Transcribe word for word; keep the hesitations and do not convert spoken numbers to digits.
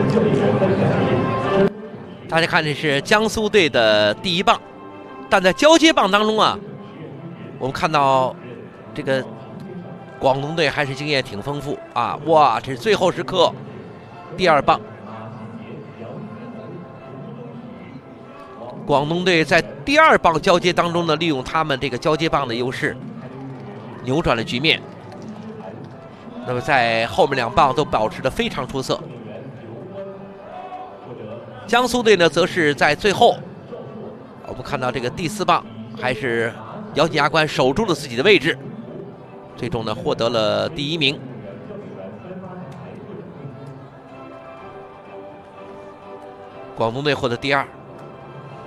大家看，这是江苏队的第一棒，但在交接棒当中啊，我们看到这个广东队还是经验挺丰富啊！哇，这是最后时刻第二棒，广东队在第二棒交接当中呢，利用他们这个交接棒的优势，扭转了局面。那么在后面两棒都保持得非常出色。江苏队呢，则是在最后，我们看到这个第四棒还是咬紧牙关守住了自己的位置，最终呢获得了第一名。广东队获得第二。